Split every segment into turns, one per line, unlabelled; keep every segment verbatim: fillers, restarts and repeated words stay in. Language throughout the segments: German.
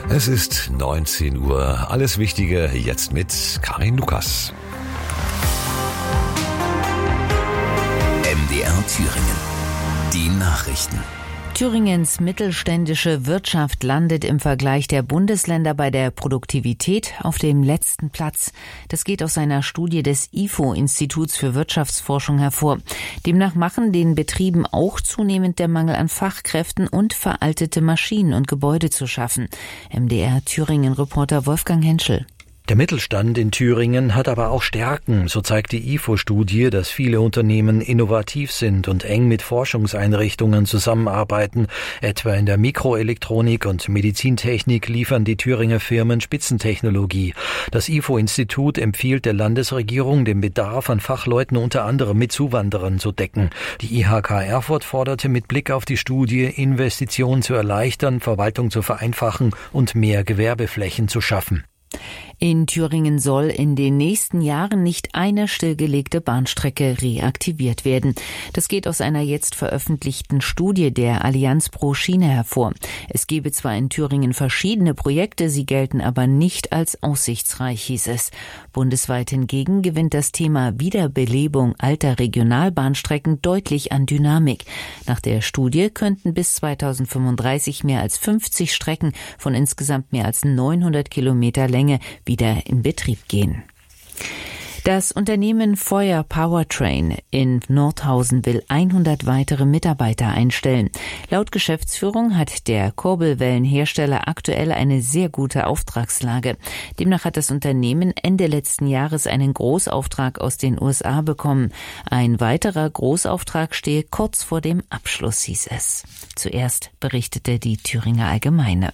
Es ist neunzehn Uhr. Alles Wichtige jetzt mit Karin Lukas.
M D R Thüringen. Die Nachrichten.
Thüringens mittelständische Wirtschaft landet im Vergleich der Bundesländer bei der Produktivität auf dem letzten Platz. Das geht aus einer Studie des I F O, Instituts für Wirtschaftsforschung, hervor. Demnach machen den Betrieben auch zunehmend der Mangel an Fachkräften und veraltete Maschinen und Gebäude zu schaffen. M D R Thüringen-Reporter Wolfgang Henschel.
Der Mittelstand in Thüringen hat aber auch Stärken. So zeigt die I F O-Studie, dass viele Unternehmen innovativ sind und eng mit Forschungseinrichtungen zusammenarbeiten. Etwa in der Mikroelektronik und Medizintechnik liefern die Thüringer Firmen Spitzentechnologie. Das I F O-Institut empfiehlt der Landesregierung, den Bedarf an Fachleuten unter anderem mit Zuwanderern zu decken. Die I H K Erfurt forderte mit Blick auf die Studie, Investitionen zu erleichtern, Verwaltung zu vereinfachen und mehr Gewerbeflächen zu schaffen.
In Thüringen soll in den nächsten Jahren nicht eine stillgelegte Bahnstrecke reaktiviert werden. Das geht aus einer jetzt veröffentlichten Studie der Allianz pro Schiene hervor. Es gebe zwar in Thüringen verschiedene Projekte, sie gelten aber nicht als aussichtsreich, hieß es. Bundesweit hingegen gewinnt das Thema Wiederbelebung alter Regionalbahnstrecken deutlich an Dynamik. Nach der Studie könnten bis zweitausendfünfunddreißig mehr als fünfzig Strecken von insgesamt mehr als neunhundert Kilometer Länge wieder in Betrieb gehen. Das Unternehmen Feuer Powertrain in Nordhausen will hundert weitere Mitarbeiter einstellen. Laut Geschäftsführung hat der Kurbelwellenhersteller aktuell eine sehr gute Auftragslage. Demnach hat das Unternehmen Ende letzten Jahres einen Großauftrag aus den U S A bekommen. Ein weiterer Großauftrag stehe kurz vor dem Abschluss, hieß es. Zuerst berichtete die Thüringer Allgemeine.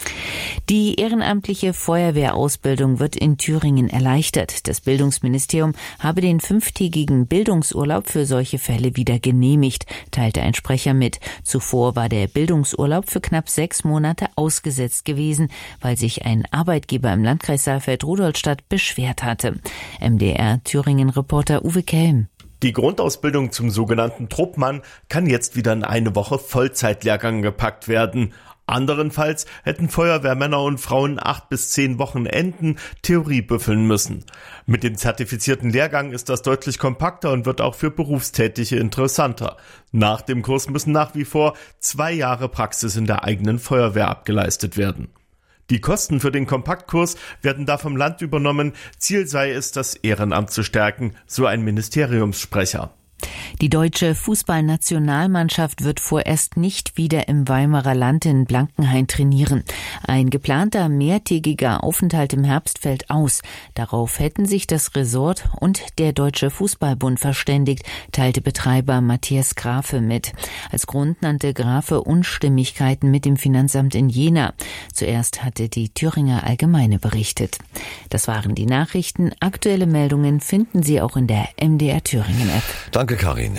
Die ehrenamtliche Feuerwehrausbildung wird in Thüringen erleichtert. Das Bildungsministerium habe den fünftägigen Bildungsurlaub für solche Fälle wieder genehmigt, teilte ein Sprecher mit. Zuvor war der Bildungsurlaub für knapp sechs Monate ausgesetzt gewesen, weil sich ein Arbeitgeber im Landkreis Saalfeld-Rudolstadt beschwert hatte. M D R Thüringen-Reporter Uwe Kelm.
Die Grundausbildung zum sogenannten Truppmann kann jetzt wieder in eine Woche Vollzeitlehrgang gepackt werden. Anderenfalls hätten Feuerwehrmänner und Frauen acht bis zehn Wochenenden Theorie büffeln müssen. Mit dem zertifizierten Lehrgang ist das deutlich kompakter und wird auch für Berufstätige interessanter. Nach dem Kurs müssen nach wie vor zwei Jahre Praxis in der eigenen Feuerwehr abgeleistet werden. Die Kosten für den Kompaktkurs werden da vom Land übernommen. Ziel sei es, das Ehrenamt zu stärken, so ein Ministeriumssprecher.
Die deutsche Fußballnationalmannschaft wird vorerst nicht wieder im Weimarer Land in Blankenhain trainieren. Ein geplanter mehrtägiger Aufenthalt im Herbst fällt aus. Darauf hätten sich das Resort und der Deutsche Fußballbund verständigt, teilte Betreiber Matthias Grafe mit. Als Grund nannte Grafe Unstimmigkeiten mit dem Finanzamt in Jena. Zuerst hatte die Thüringer Allgemeine berichtet. Das waren die Nachrichten. Aktuelle Meldungen finden Sie auch in der M D R Thüringen App.
Danke, Karin.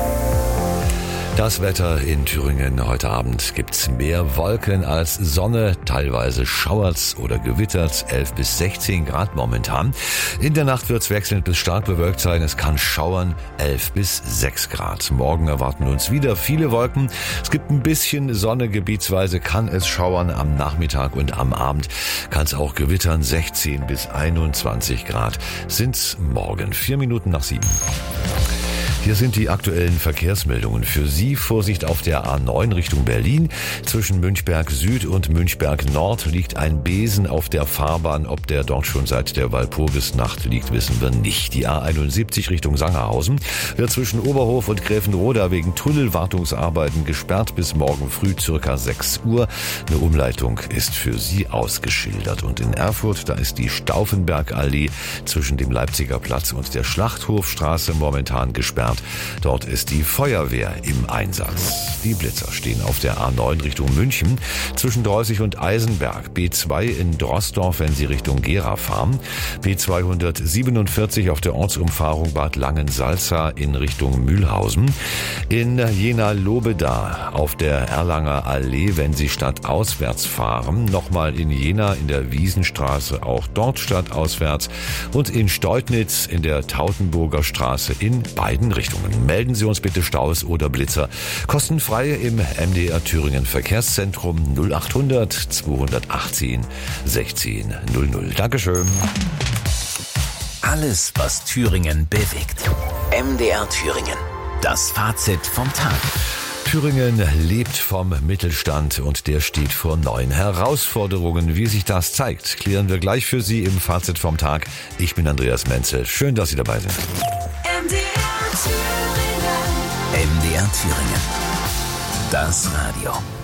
Das Wetter in Thüringen heute Abend gibt's mehr Wolken als Sonne. Teilweise schauert's oder gewittert. elf bis sechzehn Grad momentan. In der Nacht wird's wechselnd bis stark bewölkt sein. Es kann schauern. elf bis sechs Grad. Morgen erwarten uns wieder viele Wolken. Es gibt ein bisschen Sonne. Gebietsweise kann es schauern. Am Nachmittag und am Abend kann es auch gewittern. sechzehn bis einundzwanzig Grad sind's morgen. Vier Minuten nach sieben. Hier sind die aktuellen Verkehrsmeldungen für Sie. Vorsicht auf der A neun Richtung Berlin. Zwischen Münchberg Süd und Münchberg Nord liegt ein Besen auf der Fahrbahn. Ob der dort schon seit der Walpurgisnacht liegt, wissen wir nicht. Die A einundsiebzig Richtung Sangerhausen wird zwischen Oberhof und Gräfenroda wegen Tunnelwartungsarbeiten gesperrt bis morgen früh circa sechs Uhr. Eine Umleitung ist für Sie ausgeschildert. Und in Erfurt, da ist die Stauffenbergallee zwischen dem Leipziger Platz und der Schlachthofstraße momentan gesperrt. Dort ist die Feuerwehr im Einsatz. Die Blitzer stehen auf der A neun Richtung München zwischen Dreußig und Eisenberg. B zwei in Drossdorf, wenn Sie Richtung Gera fahren. B zweihundertsiebenundvierzig auf der Ortsumfahrung Bad Langensalza in Richtung Mühlhausen. In Jena-Lobeda auf der Erlanger Allee, wenn Sie stadtauswärts fahren. Nochmal in Jena in der Wiesenstraße, auch dort stadtauswärts. Und in Steutnitz in der Tautenburger Straße in beiden Richtungen. Einrichtungen. Melden Sie uns bitte Staus oder Blitzer. Kostenfrei im M D R Thüringen Verkehrszentrum null achthundert zweihundertachtzehn sechzehn null null. Dankeschön.
Alles, was Thüringen bewegt. M D R Thüringen. Das Fazit vom Tag.
Thüringen lebt vom Mittelstand und der steht vor neuen Herausforderungen. Wie sich das zeigt, klären wir gleich für Sie im Fazit vom Tag. Ich bin Andreas Menzel. Schön, dass Sie dabei sind.
M D R Thüringen. M D R Thüringen. Das Radio.